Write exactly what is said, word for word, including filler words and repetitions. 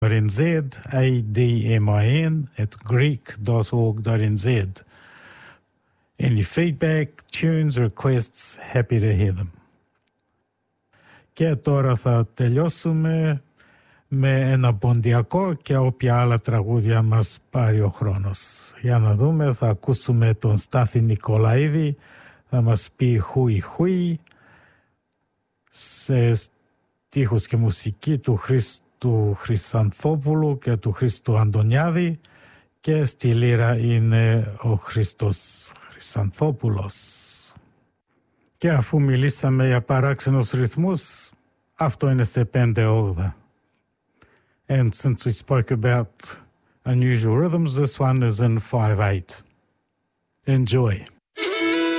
N-Z, A D M I N, at greek dot org dot n z. Any feedback, tunes, requests, happy to hear them. Και τώρα θα τελειώσουμε με ένα ποντιακό και όποια άλλα τραγούδια μας πάρει ο χρόνος. Για να δούμε, θα ακούσουμε τον Στάθη Νικολαίδη, θα μας πει «Χούι Χούι», σε στίχους και μουσική του Χρήστου Χρυσανθόπουλου και του Χρήστου Αντωνιάδη, και στη λύρα είναι ο Χρήστος Χρυσανθόπουλος. Και αφού μιλήσαμε για παράξενους ρυθμούς, αυτό είναι σε πέντε όγδα. And since we spoke about unusual rhythms, this one is in five eight. Enjoy.